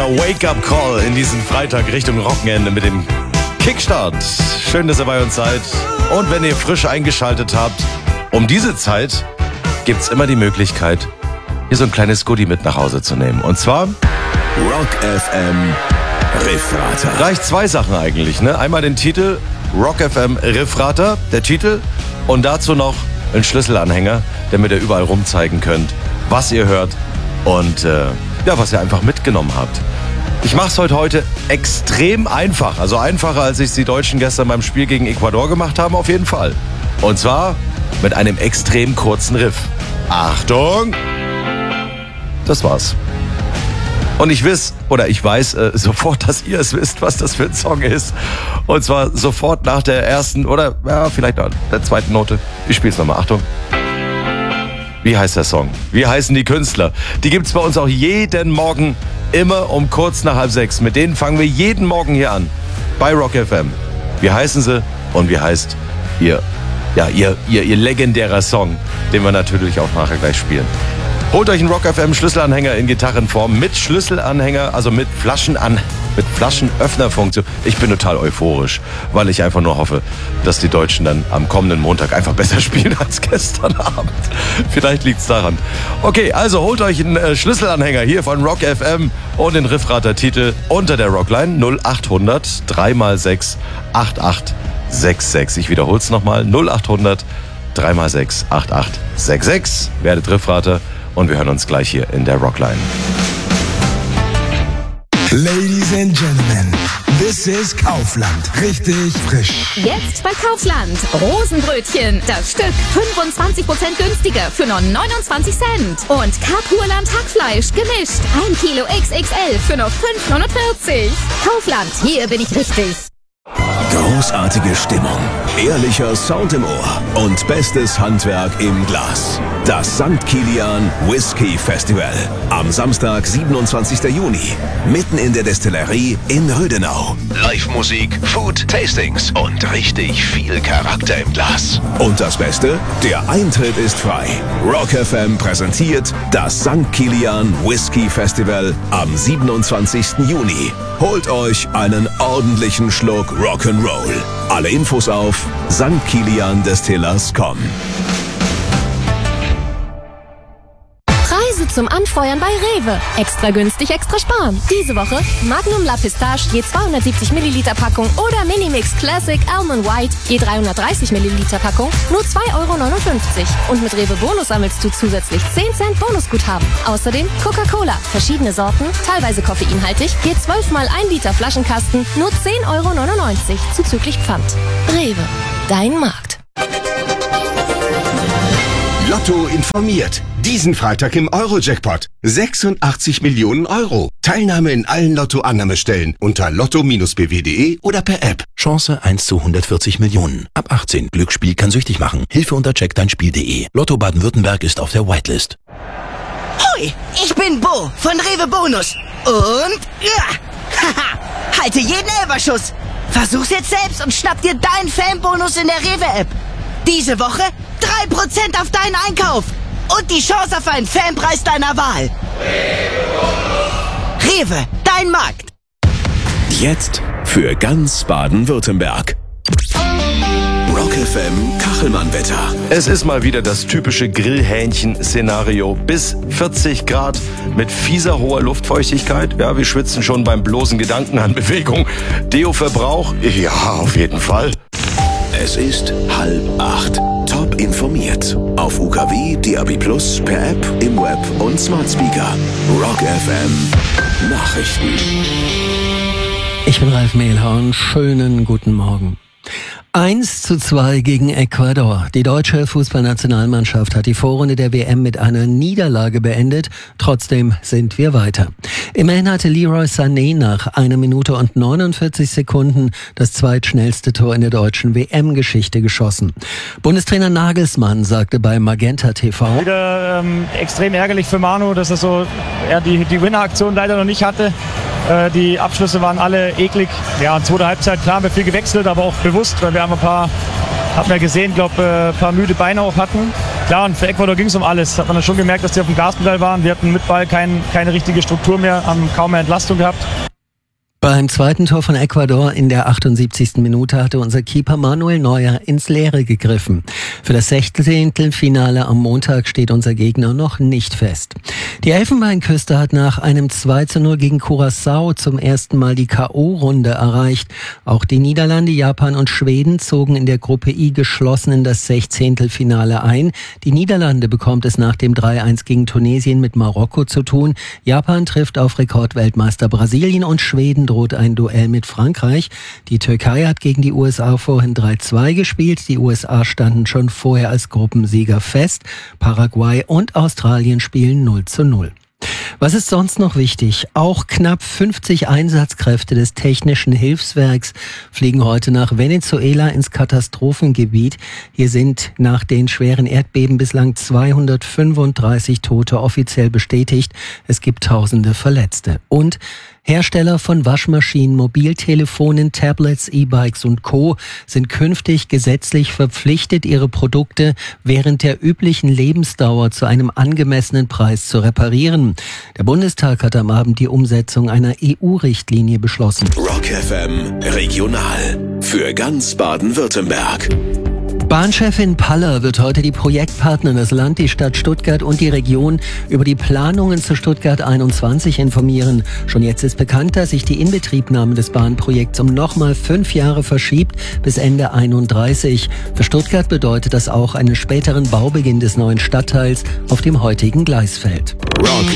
Wake-up-Call in diesen Freitag Richtung Wochenende mit dem Kickstart. Schön, dass ihr bei uns seid. Und wenn ihr frisch eingeschaltet habt, um diese Zeit gibt's immer die Möglichkeit, hier so ein kleines Goodie mit nach Hause zu nehmen. Und zwar Rock FM Riffrater. gleich zwei Sachen eigentlich, ne? Einmal den Titel Rock FM Riffrater, der Titel, und dazu noch einen Schlüsselanhänger, damit ihr überall rumzeigen könnt, was ihr hört und was ihr einfach mitgenommen habt. Ich mache es heute extrem einfach, also einfacher, als es die Deutschen gestern beim Spiel gegen Ecuador gemacht haben, auf jeden Fall. Und zwar mit einem extrem kurzen Riff. Achtung! Das war's. Und ich weiß sofort, dass ihr es wisst, was das für ein Song ist. Und zwar sofort nach der ersten oder vielleicht nach der zweiten Note. Ich spiel's nochmal. Achtung. Wie heißt der Song? Wie heißen die Künstler? Die gibt's bei uns auch jeden Morgen, immer um kurz nach 5:30. Mit denen fangen wir jeden Morgen hier an. Bei Rock FM. Wie heißen sie und wie heißt ihr legendärer Song, den wir natürlich auch nachher gleich spielen. Holt euch einen Rock FM Schlüsselanhänger in Gitarrenform mit Schlüsselanhänger, also mit Flaschenöffnerfunktion. Ich bin total euphorisch, weil ich einfach nur hoffe, dass die Deutschen dann am kommenden Montag einfach besser spielen als gestern Abend. Vielleicht liegt's daran. Okay, also holt euch einen Schlüsselanhänger hier von Rock FM und den Riffrater-Titel unter der Rockline 0800 3x6 8866. Ich wiederhole es nochmal, 0800 3x6 8866. Werdet Riffrater. Und wir hören uns gleich hier in der Rockline. Ladies and Gentlemen, this is Kaufland. Richtig frisch. Jetzt bei Kaufland. Rosenbrötchen. Das Stück 25% günstiger für nur 29 Cent. Und Kapurland Hackfleisch gemischt. 1 Kilo XXL für nur 5,49. Kaufland, hier bin ich richtig. Großartige Stimmung, ehrlicher Sound im Ohr und bestes Handwerk im Glas. Das St. Kilian Whisky Festival am Samstag, 27. Juni, mitten in der Destillerie in Rödenau. Live-Musik, Food, Tastings und richtig viel Charakter im Glas. Und das Beste? Der Eintritt ist frei. Rock FM präsentiert das St. Kilian Whisky Festival am 27. Juni. Holt euch einen ordentlichen Schluck Rock'n'Roll. Alle Infos auf stkiliandestillers.com. Preise zum Anfeuern bei Rewe. Extra günstig, extra sparen. Diese Woche Magnum La Pistache je 270 Milliliter Packung oder Minimix Classic Almond White je 330 Milliliter Packung nur 2,59 €. Und mit Rewe Bonus sammelst du zusätzlich 10 Cent Bonusguthaben. Außerdem Coca-Cola, verschiedene Sorten, teilweise koffeinhaltig, je 12 mal 1 Liter Flaschenkasten nur 10,99 € zuzüglich Pfand. Rewe, dein Markt. Lotto informiert. Diesen Freitag im Euro-Jackpot. 86 Millionen Euro. Teilnahme in allen Lotto-Annahmestellen unter lotto-bw.de oder per App. Chance 1 zu 140 Millionen. Ab 18. Glücksspiel kann süchtig machen. Hilfe unter checkdeinspiel.de. Lotto Baden-Württemberg ist auf der Whitelist. Hoi, ich bin Bo von Rewe Bonus. Und halte jeden Elferschuss. Versuch's jetzt selbst und schnapp dir deinen Fanbonus in der Rewe-App. Diese Woche 3% auf deinen Einkauf. Und die Chance auf einen Fanpreis deiner Wahl. Rewe, dein Markt. Jetzt für ganz Baden-Württemberg. Rock FM Kachelmann-Wetter. Es ist mal wieder das typische Grillhähnchen-Szenario. Bis 40 Grad mit fieser hoher Luftfeuchtigkeit. Ja, wir schwitzen schon beim bloßen Gedanken an Bewegung. Deo-Verbrauch? Ja, auf jeden Fall. Es ist 7:30. Top informiert. Auf UKW, DAB+, per App, im Web und Smart Speaker. Rock FM Nachrichten. Ich bin Ralf Mehlhorn. Schönen guten Morgen. 1:2 gegen Ecuador. Die deutsche Fußballnationalmannschaft hat die Vorrunde der WM mit einer Niederlage beendet. Trotzdem sind wir weiter. Immerhin hatte Leroy Sané nach 1 Minute und 49 Sekunden das zweitschnellste Tor in der deutschen WM-Geschichte geschossen. Bundestrainer Nagelsmann sagte bei Magenta TV: Wieder extrem ärgerlich für Manu, dass er die Winneraktion leider noch nicht hatte. Die Abschlüsse waren alle eklig. Ja, in zweiter Halbzeit, klar, haben wir viel gewechselt, aber auch bewusst, weil wir haben ein paar gesehen, ein paar müde Beine auch hatten. Klar, und für Ecuador ging es um alles. Hat man dann schon gemerkt, dass die auf dem Gaspedal waren. Wir hatten mit Ball keine richtige Struktur mehr, haben kaum mehr Entlastung gehabt. Beim zweiten Tor von Ecuador in der 78. Minute hatte unser Keeper Manuel Neuer ins Leere gegriffen. Für das 16. Finale am Montag steht unser Gegner noch nicht fest. Die Elfenbeinküste hat nach einem 2:0 gegen Curaçao zum ersten Mal die K.O.-Runde erreicht. Auch die Niederlande, Japan und Schweden zogen in der Gruppe I geschlossen in das 16. Finale ein. Die Niederlande bekommt es nach dem 3:1 gegen Tunesien mit Marokko zu tun. Japan trifft auf Rekordweltmeister Brasilien und Schweden droht ein Duell mit Frankreich. Die Türkei hat gegen die USA vorhin 3:2 gespielt. Die USA standen schon vorher als Gruppensieger fest. Paraguay und Australien spielen 0:0. Was ist sonst noch wichtig? Auch knapp 50 Einsatzkräfte des Technischen Hilfswerks fliegen heute nach Venezuela ins Katastrophengebiet. Hier sind nach den schweren Erdbeben bislang 235 Tote offiziell bestätigt. Es gibt Tausende Verletzte. Und Hersteller von Waschmaschinen, Mobiltelefonen, Tablets, E-Bikes und Co. sind künftig gesetzlich verpflichtet, ihre Produkte während der üblichen Lebensdauer zu einem angemessenen Preis zu reparieren. Der Bundestag hat am Abend die Umsetzung einer EU-Richtlinie beschlossen. Rock FM Regional für ganz Baden-Württemberg. Bahnchefin Paller wird heute die Projektpartner, das Land, die Stadt Stuttgart und die Region über die Planungen zu Stuttgart 21 informieren. Schon jetzt ist bekannt, dass sich die Inbetriebnahme des Bahnprojekts um nochmal 5 Jahre verschiebt bis Ende 31. Für Stuttgart bedeutet das auch einen späteren Baubeginn des neuen Stadtteils auf dem heutigen Gleisfeld. Rock